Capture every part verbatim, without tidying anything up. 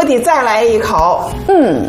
可得再来一口。 嗯，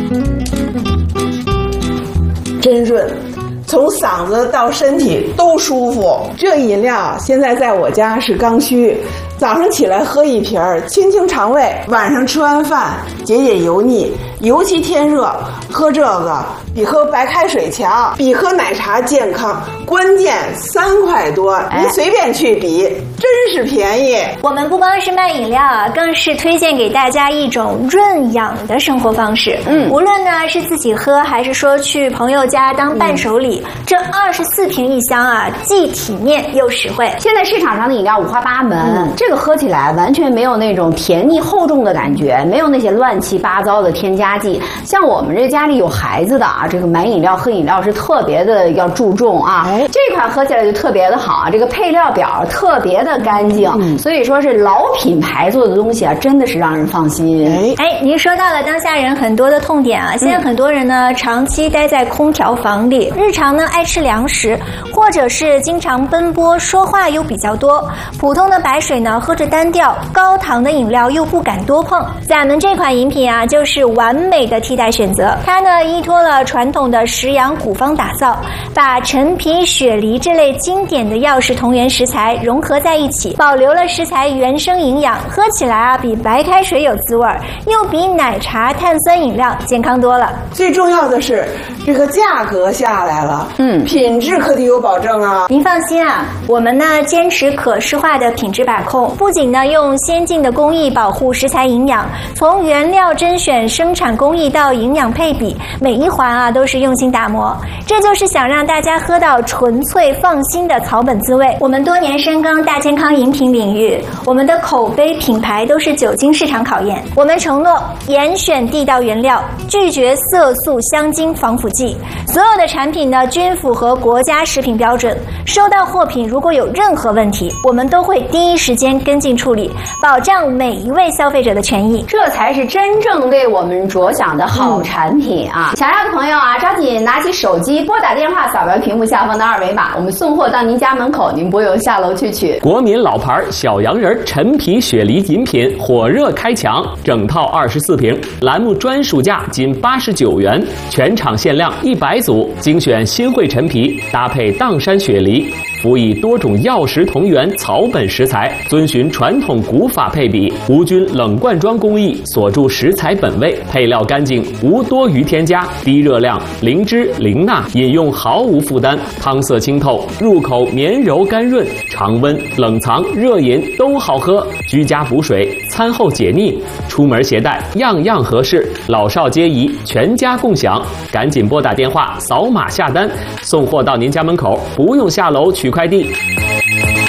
真润。从嗓子到身体都舒服。这饮料现在在我家是刚需，早上起来喝一瓶儿，清清肠胃；晚上吃完饭解解油腻。尤其天热，喝这个比喝白开水强，比喝奶茶健康。关键三块多，您随便去比，真是便宜。 我们不光是卖饮料啊，更是推荐给大家一种润养的生活方式。嗯，无论呢是自己喝，还是说去朋友家当伴手礼，嗯、这二十四瓶一箱啊，既体面又实惠。 现在市场上的饮料五花八门，嗯、这个喝起来完全没有那种甜腻厚重的感觉，没有那些乱七八糟的添加剂。像我们这家里有孩子的啊，这个买饮料喝饮料是特别的要注重啊。哎、这款喝起来就特别的好，这个配料表特别的干净，嗯、所以说是老品牌做的东西啊，真的是让人放心。 哎，您说到了当下人很多的痛点啊，现在很多人呢、嗯、长期待在空调房里，日常呢爱吃凉食，或者是经常奔波，说话又比较多，普通的白水呢喝着单调，高糖的饮料又不敢多碰。咱们这款饮品啊，就是完美的替代选择。它呢依托了传统的食养古方打造，把陈皮、雪梨这类经典的药食同源食材融合在一起，保留了食材原生营养，喝起来啊比白开水有滋味，又比奶茶、碳酸饮料健康多了。 最重要的是这个价格下来了，嗯，品质可得有保证啊。 您放心啊，我们呢坚持可视化的品质把控，不仅呢用先进的工艺保护食材营养，从原料甄选、生产工艺到营养配比，每一环啊都是用心打磨。这就是想让大家喝到纯粹放心的草本滋味。我们多年深耕大健康饮品领域，我们的口碑品牌都是久经市场考验。我们承诺严选地道原料，拒绝色素、香精、防腐剂，所有的产品呢均符合国家食品标准。收到货品如果有任何问题，我们都会第一时间跟进处理，保障每一位消费者的权益。 这才是真正为我们着想的好产品啊！嗯、想要的朋友啊，抓紧拿起手机拨打电话，扫描屏幕下方的二维码，我们送货到您家门口，您不用下楼去取。 国民老牌小洋人陈皮雪梨饮品火热开抢，整套二十四瓶，栏目专属价仅八十九元，全场限量一百组，精选新会陈皮搭配砀山雪梨，辅以多种药食同源草本食材，遵循传统古法配比，无菌冷灌装工艺锁住食材本味，配料干净，无多余添加，低热量，零脂零钠，饮用毫无负担，汤色清透，入口绵柔甘润，常温冷藏热饮都好喝，居家补水，餐后解腻，出门携带样样合适，老少皆宜，全家共享。赶紧拨打电话，扫码下单，送货到您家门口，不用下楼取快递。